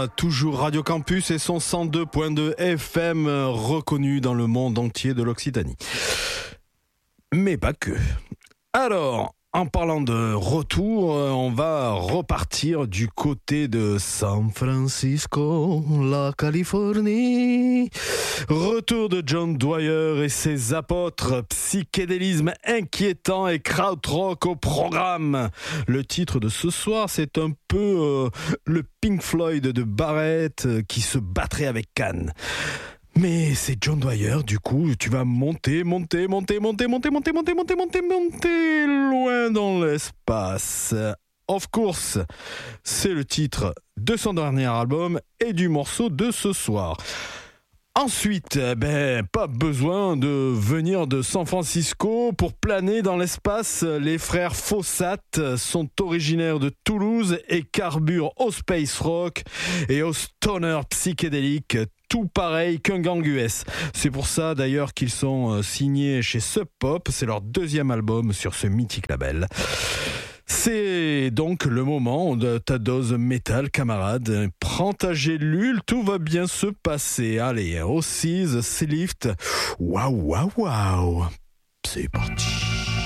toujours Radio Campus et son 102.2 FM reconnu dans le monde entier de l'Occitanie. Mais pas que. Alors, en parlant de retour, on va repartir du côté de San Francisco, la Californie. Retour de John Dwyer et ses apôtres, psychédélisme inquiétant et krautrock au programme. Le titre de ce soir, c'est un peu le Pink Floyd de Barrett qui se battrait avec Cannes. Mais c'est John Dwyer, du coup, tu vas monter loin dans l'espace. Of course, c'est le titre de son dernier album et du morceau de ce soir. Ensuite, pas besoin de venir de San Francisco pour planer dans l'espace. Les frères Fossat sont originaires de Toulouse et carburent au space rock et au stoner psychédélique, tout pareil qu'un gang US. C'est pour ça d'ailleurs qu'ils sont signés chez Sub Pop, c'est leur deuxième album sur ce mythique label. C'est donc le moment de ta dose métal, camarade. Prends ta gélule, tout va bien se passer. Allez, Ossies, Slift, waouh, waouh, waouh. C'est parti.